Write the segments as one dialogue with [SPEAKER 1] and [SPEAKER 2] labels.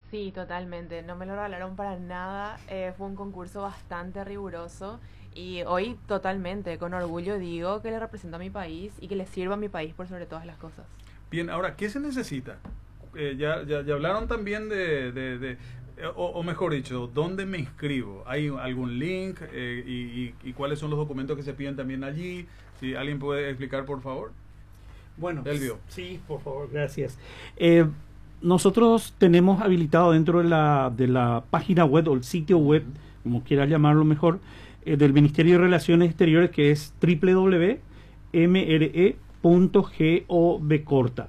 [SPEAKER 1] Sí, totalmente. No me lo regalaron para nada. Fue un concurso bastante riguroso y hoy totalmente, con orgullo digo que le represento a mi país y que le sirvo a mi país por sobre todas las cosas.
[SPEAKER 2] Bien, ahora, ¿qué se necesita? Ya hablaron también o mejor dicho, ¿dónde me inscribo? ¿Hay algún link? Y cuáles son los documentos que se piden también allí? Si alguien puede explicar, por favor.
[SPEAKER 3] Bueno,
[SPEAKER 2] Elvio.
[SPEAKER 3] sí, por favor, gracias. Nosotros tenemos habilitado dentro de la página web o el sitio web, como quieras llamarlo mejor, del Ministerio de Relaciones Exteriores, que es www.mre.gov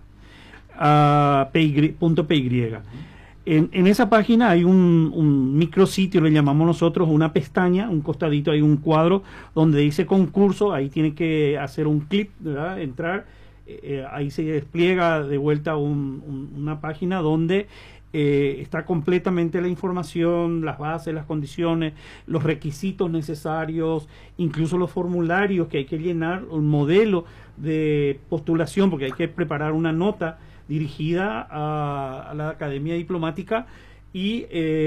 [SPEAKER 3] punto py. En esa página hay un micrositio, le llamamos nosotros, una pestaña, un costadito, hay un cuadro donde dice concurso, ahí tiene que hacer un clic, ¿verdad? Entrar, ahí se despliega de vuelta una página donde está completamente la información, las bases, las condiciones, los requisitos necesarios, incluso los formularios que hay que llenar, un modelo de postulación, porque hay que preparar una nota dirigida a la Academia Diplomática y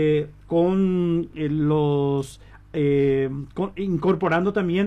[SPEAKER 3] incorporando también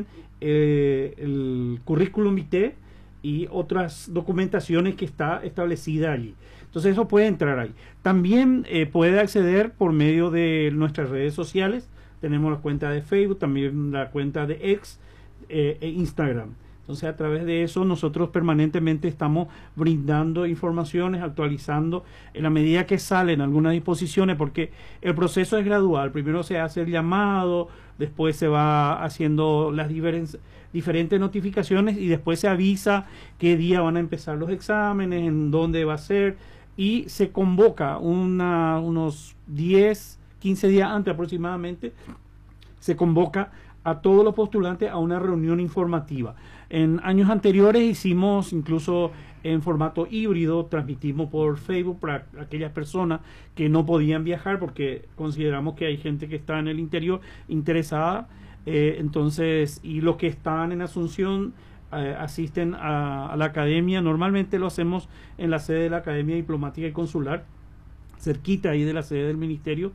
[SPEAKER 3] el currículum vitae y otras documentaciones que está establecida allí. Entonces eso puede entrar ahí. También puede acceder por medio de nuestras redes sociales. Tenemos la cuenta de Facebook, también la cuenta de X e Instagram. Entonces, a través de eso, nosotros permanentemente estamos brindando informaciones, actualizando en la medida que salen algunas disposiciones, porque el proceso es gradual. Primero se hace el llamado, después se va haciendo las diferentes notificaciones y después se avisa qué día van a empezar los exámenes, en dónde va a ser, y se convoca unos 10, 15 días antes aproximadamente, se convoca a todos los postulantes a una reunión informativa. En años anteriores hicimos incluso en formato híbrido, transmitimos por Facebook para aquellas personas que no podían viajar porque consideramos que hay gente que está en el interior interesada, entonces, y los que están en Asunción asisten a la academia. Normalmente lo hacemos en la sede de la Academia Diplomática y Consular, cerquita ahí de la sede del ministerio.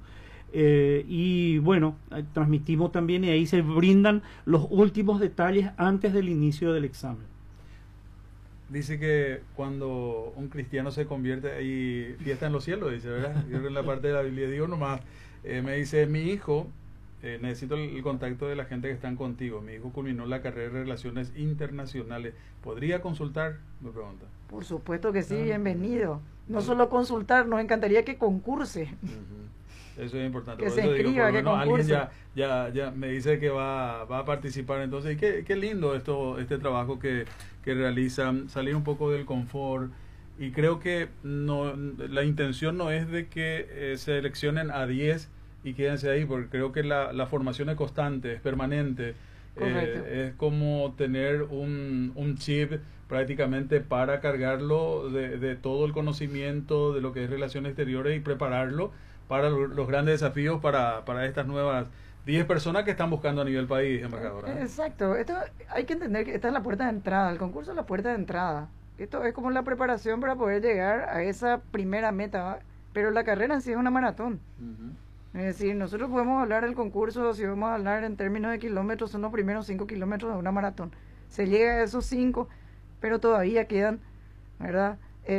[SPEAKER 3] Y bueno, transmitimos también y ahí se brindan los últimos detalles antes del inicio del examen.
[SPEAKER 2] Dice que cuando un cristiano se convierte, hay fiesta en los cielos, dice, ¿verdad? Yo en la parte de la Biblia digo nomás, me dice, mi hijo, necesito el contacto de la gente que están contigo. Mi hijo culminó la carrera de Relaciones Internacionales. ¿Podría consultar? Me pregunta.
[SPEAKER 4] Por supuesto que sí, bienvenido. No solo consultar, nos encantaría que concurse.
[SPEAKER 2] Eso es importante.
[SPEAKER 4] Que
[SPEAKER 2] por
[SPEAKER 4] se
[SPEAKER 2] eso digo,
[SPEAKER 4] inscriba,
[SPEAKER 2] por lo
[SPEAKER 4] que
[SPEAKER 2] menos
[SPEAKER 4] concurse.
[SPEAKER 2] alguien ya me dice que va a participar. Entonces, qué lindo este trabajo que realizan, salir un poco del confort. Y creo que la intención no es de que seleccionen a 10 y quédense ahí, porque creo que la formación es constante, es permanente. Es como tener un chip prácticamente para cargarlo de todo el conocimiento de lo que es relaciones exteriores y prepararlo para los grandes desafíos para estas nuevas 10 personas que están buscando a nivel país, embajadora.
[SPEAKER 4] Exacto, esto hay que entender que esta es la puerta de entrada, el concurso es la puerta de entrada. Esto es como la preparación para poder llegar a esa primera meta, pero la carrera en sí es una maratón. Es decir, nosotros podemos hablar del concurso, si vamos a hablar en términos de kilómetros, son los primeros 5 kilómetros de una maratón. Se llega a esos 5, pero todavía quedan, ¿verdad?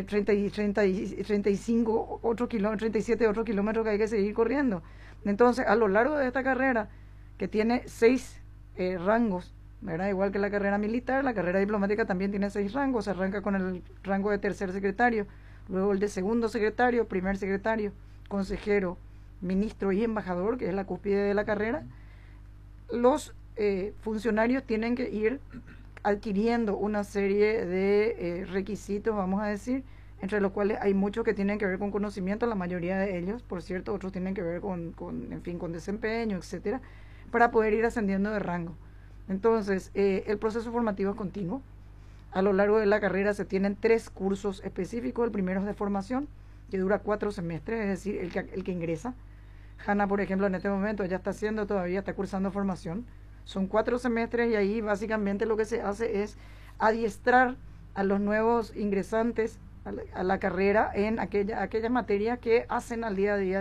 [SPEAKER 4] 35 otros kilómetros, 37 otros kilómetros que hay que seguir corriendo. Entonces, a lo largo de esta carrera, que tiene 6 rangos, ¿verdad? Igual que la carrera militar, la carrera diplomática también tiene 6 rangos. Se arranca con el rango de tercer secretario, luego el de segundo secretario, primer secretario, consejero, ministro y embajador, que es la cúspide de la carrera. Los funcionarios tienen que ir adquiriendo una serie de requisitos, vamos a decir, entre los cuales hay muchos que tienen que ver con conocimiento, la mayoría de ellos, por cierto, otros tienen que ver con desempeño, etcétera, para poder ir ascendiendo de rango. Entonces, el proceso formativo es continuo. A lo largo de la carrera se tienen 3 cursos específicos. El primero es de formación, que dura 4 semestres, es decir, el que ingresa. Hanna, por ejemplo, en este momento ya está cursando formación. Son 4 semestres y ahí básicamente lo que se hace es adiestrar a los nuevos ingresantes a la carrera en aquellas materias que hacen al día a día